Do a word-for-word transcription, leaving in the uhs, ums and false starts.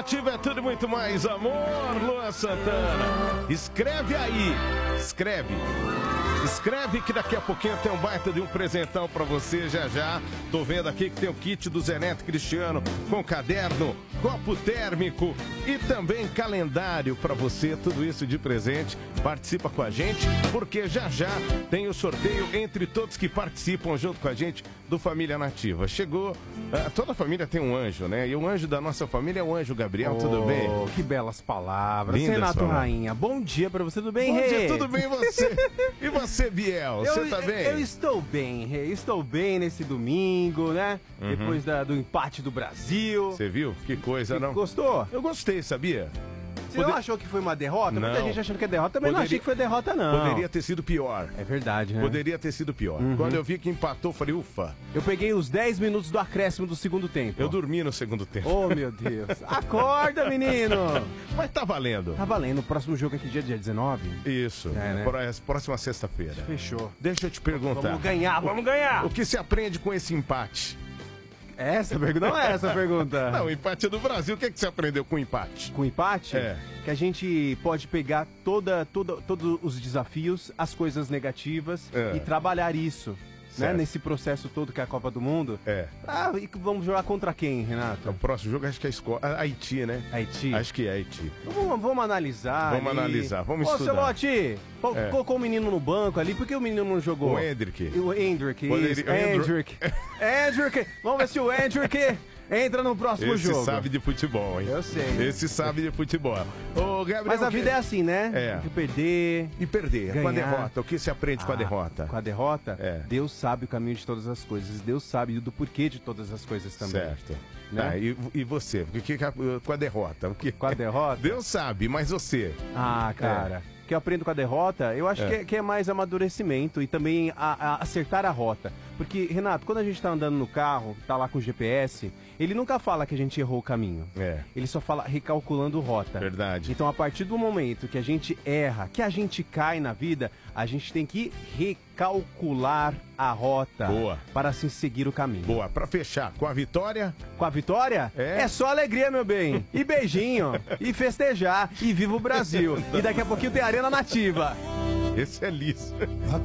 Nativa é tudo e muito mais amor, Luan Santana. Escreve aí, escreve. Escreve que daqui a pouquinho tem um baita de um presentão pra você já já. Tô vendo aqui que tem o kit do Zé Neto Cristiano com caderno, copo térmico e também calendário pra você. Tudo isso de presente. Participa com a gente, porque já já tem o sorteio entre todos que participam junto com a gente do Família Nativa. Chegou, uh, toda família tem um anjo, né? E o anjo da nossa família é o anjo Gabriel, oh, tudo bem? Que belas palavras. Lindas Renato palavras. Rainha, bom dia pra você, tudo bem, Bom Rê? dia, tudo bem você? E você, Biel, eu, você tá bem? Eu estou bem, Rê, estou bem nesse domingo, né? Uhum. Depois da, do empate do Brasil. Você viu? Que coisa, Você não? gostou? Eu gostei, sabia? Você Poder... não achou que foi uma derrota? Não. Muita gente achando que é derrota, mas Poderia... não achei que foi derrota, não. Poderia ter sido pior. É verdade, né? Poderia ter sido pior. Uhum. Quando eu vi que empatou, eu falei, ufa. Eu peguei os dez minutos do acréscimo do segundo tempo. Eu dormi no segundo tempo. Oh, meu Deus. Acorda, menino! Mas tá valendo. Tá valendo. O próximo jogo aqui, dia, dia dezenove? Isso. É, né? Próxima sexta-feira. Fechou. Deixa eu te perguntar. Vamos ganhar, vamos ganhar! O que se aprende com esse empate? Essa pergunta não é essa a pergunta. Não, o empate é do Brasil. O que, é que você aprendeu com o empate? Com o empate? É. Que a gente pode pegar toda, toda, todos os desafios, as coisas negativas É. e trabalhar isso. Né, nesse processo todo que é a Copa do Mundo. É. Ah, e vamos jogar contra quem, Renato? O próximo jogo acho que é a escola. Haiti, né? Haiti. Acho que é Haiti. Vamos, vamos analisar. Vamos ali. analisar, vamos Ô, estudar. Ô, Celote, É. colocou o menino no banco ali, por que o menino não jogou? O Hendrick. O Hendrick, Poderia- isso. o Hendrick. Hendrick. Hendrick. Vamos ver se o Hendrick entra no próximo Esse jogo. sabe de futebol, hein? Eu sei. Esse sabe de futebol. Ô, Gabriel, Mas a que- vida é assim, né? É. Tem que perder. E perder, com a ganhar. derrota. O que se aprende com a Ah, derrota? Com a derrota? É. Deus sabe o caminho de todas as coisas. Deus sabe do porquê de todas as coisas também. Certo. Né? Tá, e, e você? O que, que- com a derrota? O que... Com a derrota? Deus sabe, mas você? Ah, cara. O que eu aprendo com a derrota, eu acho É. que, é, que é mais amadurecimento e também a- a acertar a rota. Porque, Renato, quando a gente tá andando no carro, tá lá com o G P S, ele nunca fala que a gente errou o caminho. É. Ele só fala recalculando rota. Verdade. Então, a partir do momento que a gente erra, que a gente cai na vida, a gente tem que recalcular a rota. Boa. Para assim seguir o caminho. Boa, pra fechar, com a vitória, Com a vitória, É. é só alegria, meu bem. E beijinho. E festejar. E viva o Brasil. E daqui a pouquinho tem Arena Nativa. esse é liso.